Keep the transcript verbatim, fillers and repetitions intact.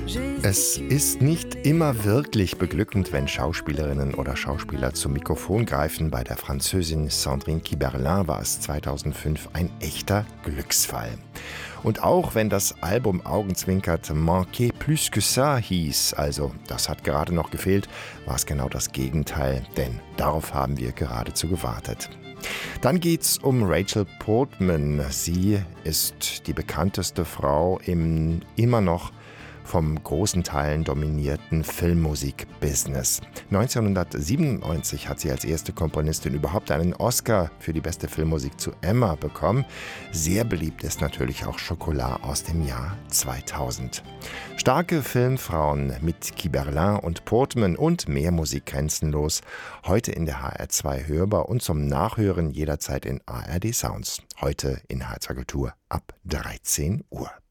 Es ist nicht immer wirklich beglückend, wenn Schauspielerinnen oder Schauspieler zum Mikrofon greifen. Bei der Französin Sandrine Kiberlin war es zweitausendfünf ein echter Glücksfall. Und auch wenn das Album augenzwinkert Manqué plus que ça hieß, also das hat gerade noch gefehlt, war es genau das Gegenteil, denn darauf haben wir geradezu gewartet. Dann geht's um Rachel Portman. Sie ist die bekannteste Frau im immer noch vom großen Teilen dominierten Filmmusik-Business. neunzehnhundertsiebenundneunzig hat sie als erste Komponistin überhaupt einen Oscar für die beste Filmmusik zu Emma bekommen. Sehr beliebt ist natürlich auch Chocolat aus dem Jahr zweitausend. Starke Filmfrauen mit Kiberlin und Portman und mehr Musik grenzenlos. Heute in der H R zwei hörbar und zum Nachhören jederzeit in A R D Sounds. Heute in H R zwei Kultur ab dreizehn Uhr.